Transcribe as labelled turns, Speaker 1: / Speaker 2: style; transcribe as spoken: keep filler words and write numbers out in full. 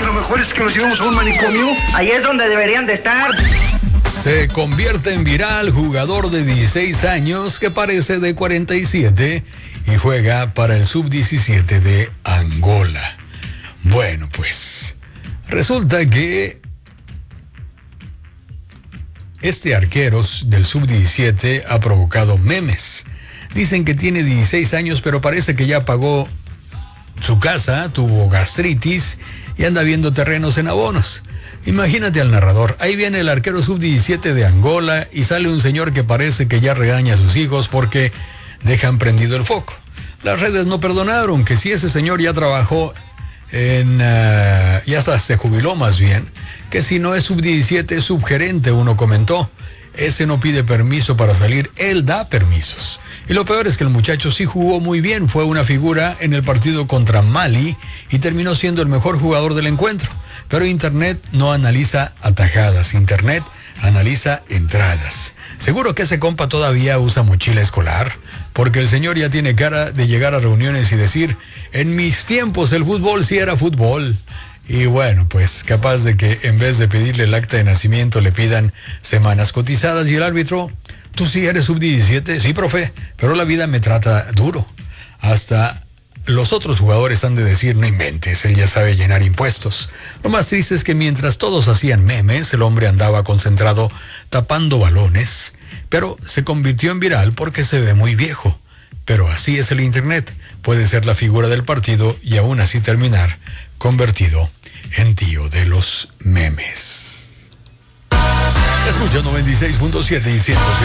Speaker 1: lo mejor es que nos llevamos a un manicomio.
Speaker 2: Ahí es donde deberían de estar.
Speaker 3: Se convierte en viral jugador de dieciséis años que parece de cuarenta y siete y juega para el sub diecisiete de Angola. Bueno, pues resulta que este arquero del sub diecisiete ha provocado memes. Dicen que tiene dieciséis años, pero parece que ya pagó su casa, tuvo gastritis y anda viendo terrenos en abonos. Imagínate al narrador, ahí viene el arquero sub diecisiete de Angola y sale un señor que parece que ya regaña a sus hijos porque dejan prendido el foco. Las redes no perdonaron, que si ese señor ya trabajó en, uh, ya hasta se jubiló más bien, que si no es sub diecisiete es subgerente, uno comentó. Ese no pide permiso para salir, él da permisos. Y lo peor es que el muchacho sí jugó muy bien, fue una figura en el partido contra Mali y terminó siendo el mejor jugador del encuentro. Pero Internet no analiza atajadas, Internet analiza entradas. Seguro que ese compa todavía usa mochila escolar, porque el señor ya tiene cara de llegar a reuniones y decir, en mis tiempos el fútbol sí era fútbol. Y bueno, pues capaz de que en vez de pedirle el acta de nacimiento le pidan semanas cotizadas y el árbitro, tú sí eres sub diecisiete, sí profe, pero la vida me trata duro. Hasta los otros jugadores han de decir, no inventes, él ya sabe llenar impuestos. Lo más triste es que mientras todos hacían memes, el hombre andaba concentrado tapando balones, pero se convirtió en viral porque se ve muy viejo. Pero así es el Internet, puede ser la figura del partido y aún así terminar convertido en tío de los memes. Escucha noventa y seis punto siete y ciento siete.